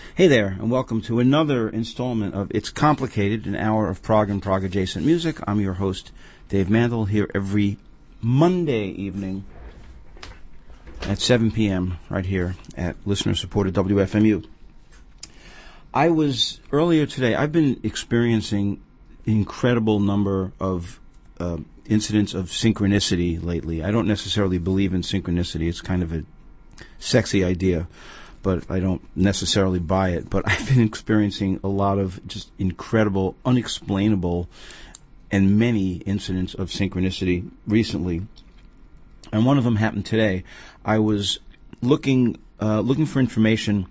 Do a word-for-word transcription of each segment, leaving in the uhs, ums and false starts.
Hey there, and welcome to another installment of It's Complicated, an hour of prog and prog-adjacent music. I'm your host, Dave Mandel, here every Monday evening at seven p.m. right here at listener-supported W F M U. I was, earlier today, I've been experiencing an incredible number of uh, incidents of synchronicity lately. I don't necessarily believe in synchronicity. It's kind of a sexy idea, but I don't necessarily buy it. But I've been experiencing a lot of just incredible, unexplainable, and many incidents of synchronicity recently. And one of them happened today. I was looking uh, looking for information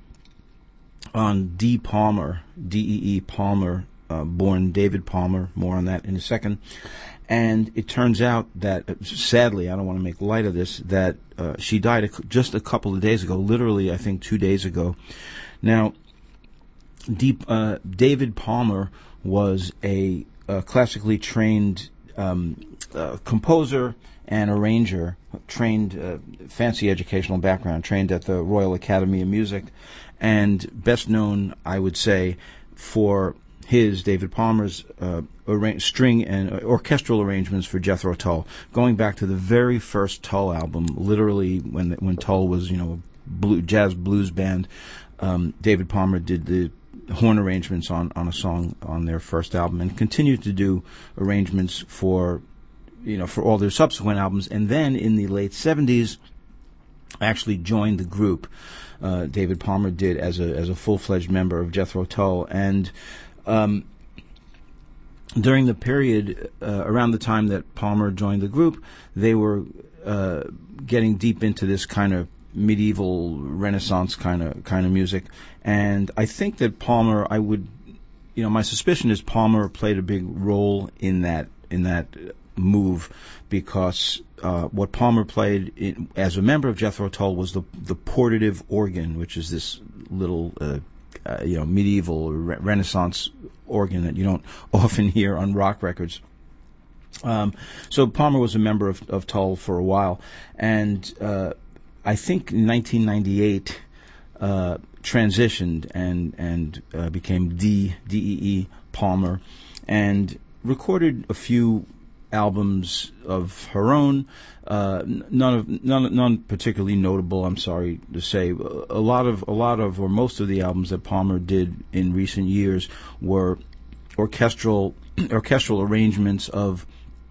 on D. Palmer, D E E. Palmer, uh, born David Palmer. More on that in a second. And it turns out that, sadly, I don't want to make light of this, that uh, she died a, just a couple of days ago, literally, I think, two days ago. Now, Deep, uh, David Palmer was a, a classically trained um, uh, composer and arranger, trained, uh, fancy educational background, trained at the Royal Academy of Music, and best known, I would say, for his, David Palmer's, uh, arra- string and uh, orchestral arrangements for Jethro Tull, going back to the very first Tull album, literally when when Tull was, you know, a blue, jazz blues band. Um, David Palmer did the horn arrangements on, on a song on their first album, and continued to do arrangements for, you know, for all their subsequent albums. And then in the late seventies, actually joined the group. Uh, David Palmer did as a as a full-fledged member of Jethro Tull, and Um, during the period uh, around the time that Palmer joined the group, they were uh, getting deep into this kind of medieval Renaissance kind of kind of music, and I think that Palmer, I would, you know, my suspicion is Palmer played a big role in that in that move, because uh, what Palmer played in, as a member of Jethro Tull was the the portative organ, which is this little uh, Uh, you know, medieval re- Renaissance organ that you don't often hear on rock records. Um, so Palmer was a member of, of Tull for a while, and uh, I think in nineteen ninety-eight uh, transitioned and and uh, became D D E E Palmer, and recorded a few albums of her own. Uh, none of none none particularly notable, I'm sorry to say. A lot of a lot of or most of the albums that Palmer did in recent years were orchestral orchestral arrangements of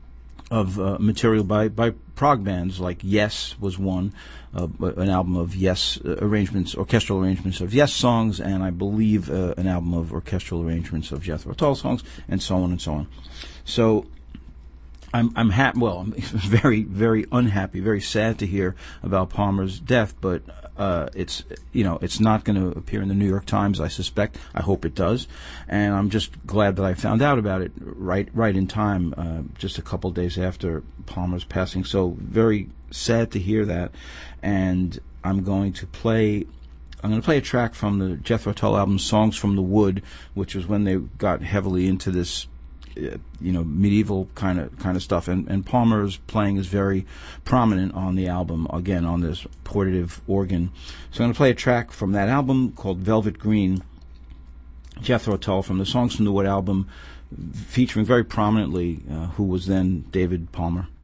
of uh, material by by prog bands, like Yes was one, uh, an album of Yes uh, arrangements, orchestral arrangements of Yes songs, and I believe uh, an album of orchestral arrangements of Jethro Tull songs, and so on and so on. So I'm I'm happy. Well, I'm very very unhappy, very sad to hear about Palmer's death. But uh, it's you know it's not going to appear in the New York Times, I suspect. I hope it does, and I'm just glad that I found out about it right right in time, uh, just a couple days after Palmer's passing. So very sad to hear that, and I'm going to play. I'm going to play a track from the Jethro Tull album, Songs from the Wood, which was when they got heavily into this, you know, medieval kind of kind of stuff, and, and Palmer's playing is very prominent on the album, again on this portative organ. So I'm going to play a track from that album called Velvet Green, Jethro Tull, from the Songs from the Wood album, featuring very prominently uh, who was then David Palmer.